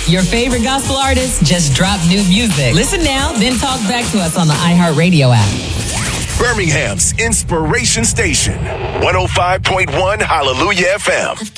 Your favorite gospel artists just dropped new music. Listen now, then talk back to us on the iHeartRadio app. Birmingham's Inspiration Station, 105.1 Hallelujah FM.